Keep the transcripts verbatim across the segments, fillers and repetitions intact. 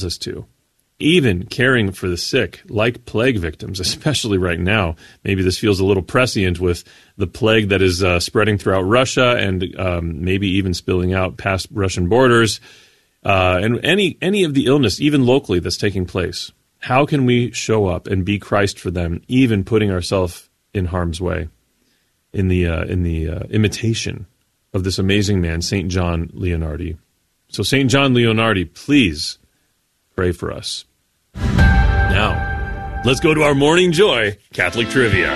us to. Even caring for the sick, like plague victims, especially right now. Maybe this feels a little prescient with the plague that is uh, spreading throughout Russia and um, maybe even spilling out past Russian borders. Uh, and any any of the illness, even locally, that's taking place. How can we show up and be Christ for them, even putting ourselves in harm's way, in the uh, in the uh, imitation of this amazing man, Saint John Leonardi? So Saint John Leonardi, please pray for us. Now, let's go to our Morning Joy Catholic Trivia.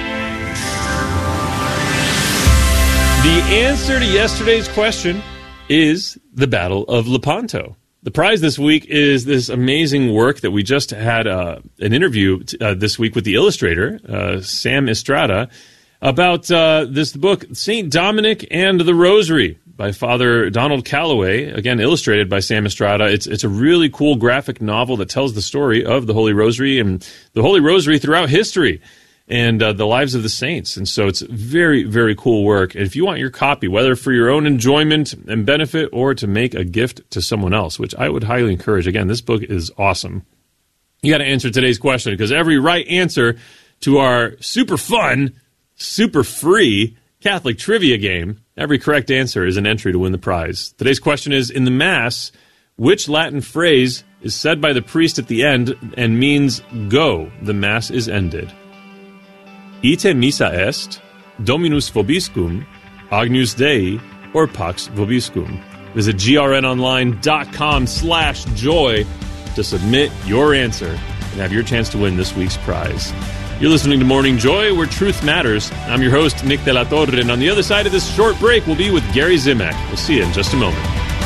The answer to yesterday's question is the Battle of Lepanto. The prize this week is this amazing work that we just had uh, an interview t- uh, this week with the illustrator, uh, Sam Estrada, about uh, this book, Saint Dominic and the Rosary, by Father Donald Calloway, again, illustrated by Sam Estrada. It's it's a really cool graphic novel that tells the story of the Holy Rosary and the Holy Rosary throughout history and uh, the lives of the saints. And so it's very, very cool work. And if you want your copy, whether for your own enjoyment and benefit or to make a gift to someone else, which I would highly encourage. Again, this book is awesome. You got to answer today's question, because every right answer to our super fun, super free Catholic trivia game, every correct answer is an entry to win the prize. Today's question is, in the Mass, which Latin phrase is said by the priest at the end and means, go, the Mass is ended? Ite missa est, Dominus vobiscum, Agnus Dei, or Pax vobiscum. Visit grnonline.com slash joy to submit your answer and have your chance to win this week's prize. You're listening to Morning Joy, where truth matters. I'm your host, Nick De La Torre, and on the other side of this short break, we'll be with Gary Zimak. We'll see you in just a moment.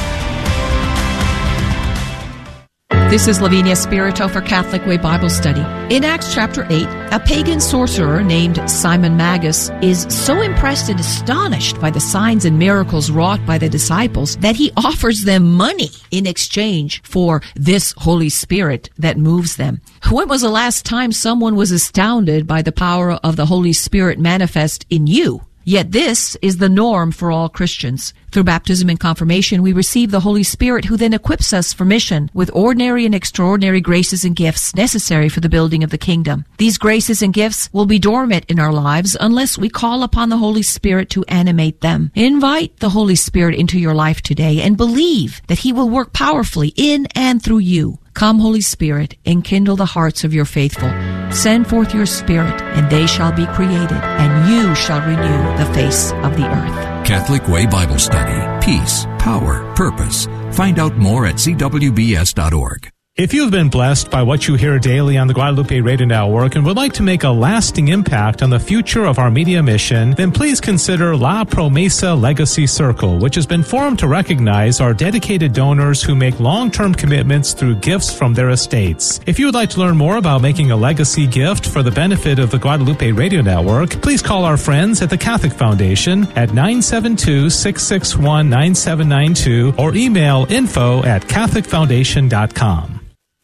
This is Lavinia Spirito for Catholic Way Bible Study. In Acts chapter eight, a pagan sorcerer named Simon Magus is so impressed and astonished by the signs and miracles wrought by the disciples that he offers them money in exchange for this Holy Spirit that moves them. When was the last time someone was astounded by the power of the Holy Spirit manifest in you? Yet this is the norm for all Christians. Through baptism and confirmation, we receive the Holy Spirit, who then equips us for mission with ordinary and extraordinary graces and gifts necessary for the building of the kingdom. These graces and gifts will be dormant in our lives unless we call upon the Holy Spirit to animate them. Invite the Holy Spirit into your life today and believe that He will work powerfully in and through you. Come, Holy Spirit, enkindle the hearts of your faithful. Send forth your Spirit, and they shall be created, and you shall renew the face of the earth. Catholic Way Bible Study. Peace, power, purpose. Find out more at c w b s dot org. If you've been blessed by what you hear daily on the Guadalupe Radio Network and would like to make a lasting impact on the future of our media mission, then please consider La Promesa Legacy Circle, which has been formed to recognize our dedicated donors who make long-term commitments through gifts from their estates. If you would like to learn more about making a legacy gift for the benefit of the Guadalupe Radio Network, please call our friends at the Catholic Foundation at nine seven two, six six one, nine seven nine two or email info at catholic foundation dot com.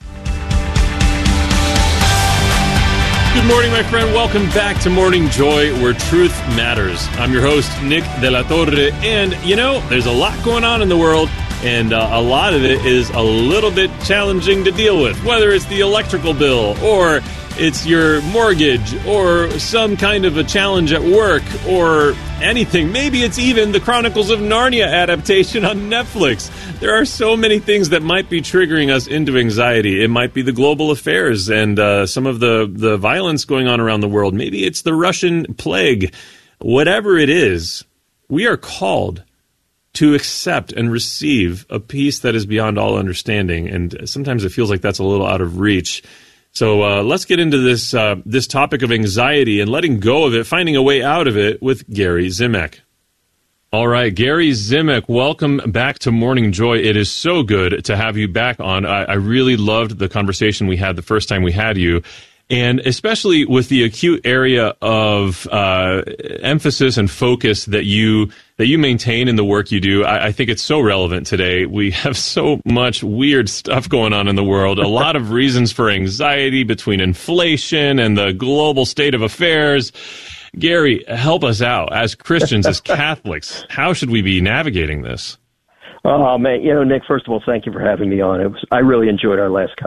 Good morning, my friend. Welcome back to Morning Joy, where truth matters. I'm your host, Nick De La Torre, and, you know, there's a lot going on in the world, and uh, a lot of it is a little bit challenging to deal with, whether it's the electrical bill, or it's your mortgage, or some kind of a challenge at work, or anything. Maybe it's even the Chronicles of Narnia adaptation on Netflix. There are so many things that might be triggering us into anxiety. It might be the global affairs and uh, some of the, the violence going on around the world. Maybe it's the Russian plague. Whatever it is, we are called to accept and receive a peace that is beyond all understanding. And sometimes it feels like that's a little out of reach. So uh, let's get into this uh, this topic of anxiety and letting go of it, finding a way out of it with Gary Zimak. All right, Gary Zimak, welcome back to Morning Joy. It is so good to have you back on. I, I really loved the conversation we had the first time we had you, and especially with the acute area of uh, emphasis and focus that you that you maintain in the work you do. I, I think it's so relevant today. We have so much weird stuff going on in the world, a lot of reasons for anxiety between inflation and the global state of affairs. Gary, help us out. As Christians, as Catholics, how should we be navigating this? Oh, man, you know, Nick, first of all, thank you for having me on. It was, I really enjoyed our last